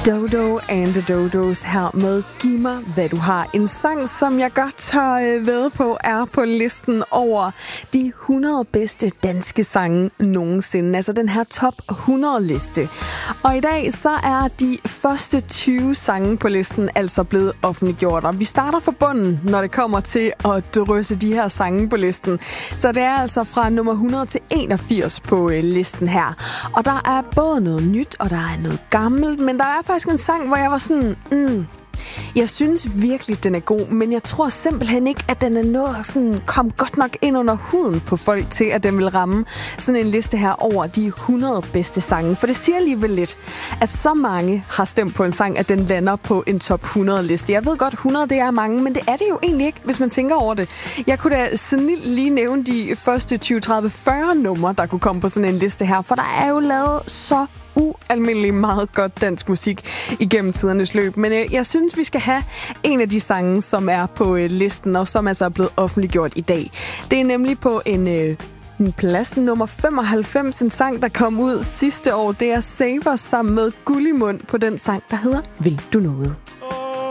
Dodo and the Dodos her med Giv mig, hvad du har. En sang, som jeg godt tør vædde på, er på listen over de 100 bedste danske sange nogensinde. Altså den her top 100-liste. Og i dag så er de første 20 sange på listen altså blevet offentliggjort. Og vi starter fra bunden, når det kommer til at drysse de her sange på listen. Så det er altså fra nummer 100 til 81 på listen her. Og der er både noget nyt, og der er noget gammelt, men der er faktisk en sang, hvor jeg var sådan, jeg synes virkelig, den er god, men jeg tror simpelthen ikke, at den er nået sådan, kom godt nok ind under huden på folk til, at den vil ramme sådan en liste her over de 100 bedste sange. For det siger alligevel lidt, at så mange har stemt på en sang, at den lander på en top 100 liste. Jeg ved godt, 100 det er mange, men det er det jo egentlig ikke, hvis man tænker over det. Jeg kunne da snilt lige nævne de første 20, 30, 40 numre, der kunne komme på sådan en liste her, for der er jo lavet så ualmindelig meget godt dansk musik igennem tidernes løb. Men jeg synes, vi skal have en af de sange, som er på listen, og som altså er blevet offentliggjort i dag. Det er nemlig på en plads nummer 95, en sang, der kom ud sidste år. Det er Saver sammen med Gullimund på den sang, der hedder Vil du noget?